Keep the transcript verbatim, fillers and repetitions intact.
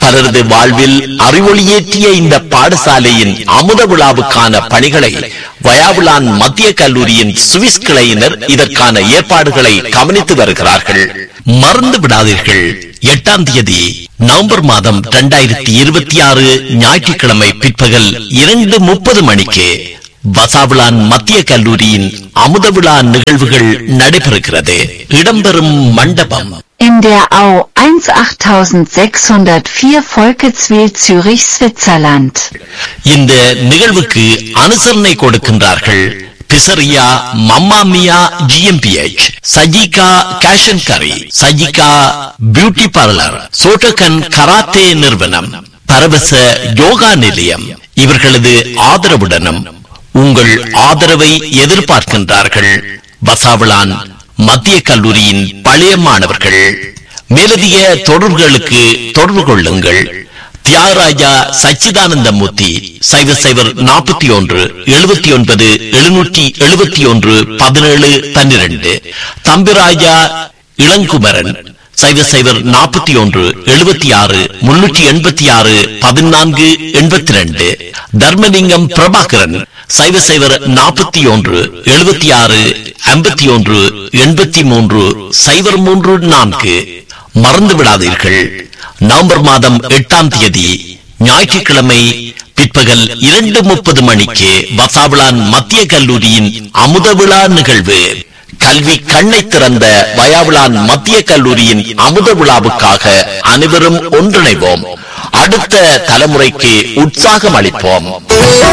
பலரது வாழ்வில் அறிவொளியேற்றிய இந்த பாடசாலையின் அமுத விழாவுக்கான பணிகளை வயாவுலான் மத்திய கல்லூரியின் சுவிஸ் கிளையினர் இதற்கான ஏற்பாடுகளை கவனித்து வருகிறார்கள். மறந்து விடாதீர்கள், எட்டாம் தேதி நவம்பர் மாதம் இரண்டாயிரத்தி இருபத்தி ஆறு ஞாயிற்றுக்கிழமை பிற்பகல் இரண்டு முப்பது மணிக்கு வசாவுலான் மத்திய கல்லூரியின் அமுத விழா நிகழ்வுகள் நடைபெறுகிறது. இடம்பெறும் மண்டபம் in der Au achtzehntachthundertvierundachtzig Volketswil, Zürich, Switzerland. இந்த நிகழ்வுக்கு அனுசரணை கொடுக்கின்றார்கள் பிசரியா மம்மாமியா ஜிஎம்பிஎச், சஜிகா கேஷன் கரி, சஜிகா பியூட்டி பார்லர், சோட்டகன் கராத்தே நிறுவனம், பரவச யோகா நிலையம். இவர்களது ஆதரவுடனும் உங்கள் ஆதரவை எதிர்பார்க்கின்றார்கள் வசாவுலான் மத்திய கல்லூரியின் பழைய மாணவர்கள். மேலதிக தொடர்புகளுக்கு தொடர்பு கொள்ளுங்கள். தியாகராஜா சச்சிதானந்தமூர்த்தி சைவர் சைவர் நாற்பத்தி ஒன்று எழுபத்தி ஒன்பது எழுநூற்றி எழுபத்தி ஒன்று பதினேழு பன்னிரண்டு. தம்பிராஜா இளங்குமரன் சைவர் சைவர் நாற்பத்தி ஒன்று எழுபத்தி ஆறு முன்னூற்றி எண்பத்தி ஆறு பதினான்கு எண்பத்தி ரெண்டு. தர்மலிங்கம் பிரபாகரன் சைவர் சைவர் நாற்பத்தி ஒன்று எழுபத்தி ஆறு ஐம்பத்தி ஒன்று எண்பத்தி மூன்று சைவர் மூன்று நான்கு. மறந்து விடாதீர்கள், நவம்பர் மாதம் எட்டாம் தேதி ஞாயிற்றுக்கிழமை பிற்பகல் இரண்டு முப்பது மணிக்கு வசாவுலான் மத்திய கல்லூரியின் அமுத விழா நிகழ்வு. கல்வி கண்ணை திறந்த வயாவுலான் மத்திய கல்லூரியின் அமுத விழாவுக்காக அனைவரும் ஒன்றிணைவோம். அடுத்த தலைமுறைக்கு உற்சாகம் அளிப்போம்.